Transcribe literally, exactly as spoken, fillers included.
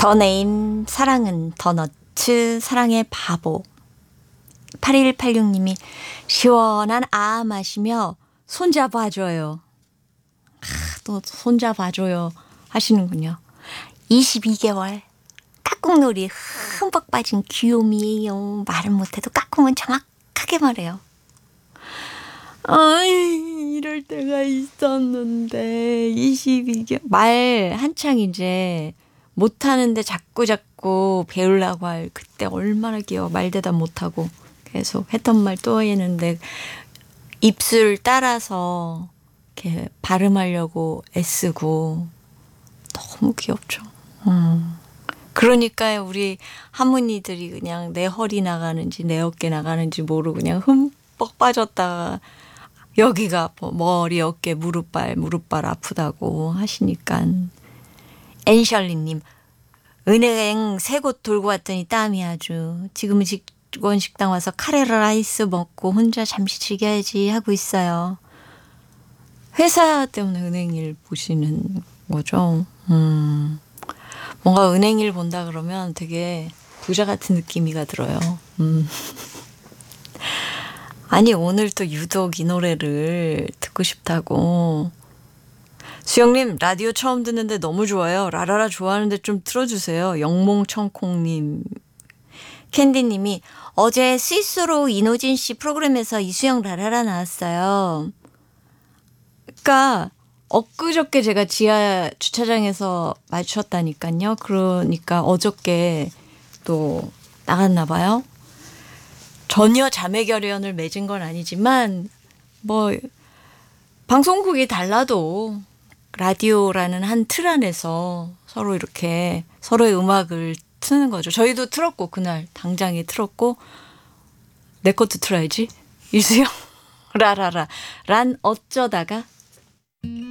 더 네임 사랑은 더너츠 사랑의 바보. 팔일팔육 님이 시원한 아 마시며 손잡아줘요. 아, 또 손잡아줘요 하시는군요. 이십이 개월 깍꿍놀이 흠뻑 빠진 귀요미예요. 말은 못해도 깍꿍은 정확하게 말해요. 아이, 이럴 때가 있었는데 이십이 개월 말 한창 이제 못하는데 자꾸 자꾸 배우려고 할 그때 얼마나 귀여워. 말 대답 못하고 계속 했던 말 또 했는데 입술 따라서 이렇게 발음하려고 애쓰고 너무 귀엽죠. 음. 그러니까 우리 할머니들이 그냥 내 허리 나가는지 내 어깨 나가는지 모르고 그냥 흠뻑 빠졌다가 여기가 아파. 머리, 어깨, 무릎발, 무릎발 아프다고 하시니까. 엔셜리님, 은행 세 곳 돌고 왔더니 땀이 아주. 지금은 직원 식당 와서 카레 라이스 먹고 혼자 잠시 즐겨야지 하고 있어요. 회사 때문에 은행 일 보시는 거죠? 음, 뭔가 은행 일 본다 그러면 되게 부자 같은 느낌이가 들어요. 음. 아니 오늘 또 유독 이 노래를 듣고 싶다고. 수영님 라디오 처음 듣는데 너무 좋아요. 라라라 좋아하는데 좀 틀어주세요. 영몽청콩님. 캔디님이 어제 스위스로 이노진 씨 프로그램에서 이수영 라라라 나왔어요. 그러니까 엊그저께 제가 지하 주차장에서 마주쳤다니까요. 그러니까 어저께 또 나갔나 봐요. 전혀 자매결연을 맺은 건 아니지만 뭐 방송국이 달라도 라디오라는 한 틀 안에서 서로 이렇게 서로의 음악을 트는 거죠. 저희도 틀었고 그날 당장에 틀었고 내 것도 틀어야지. 이수영 라라라 란 어쩌다가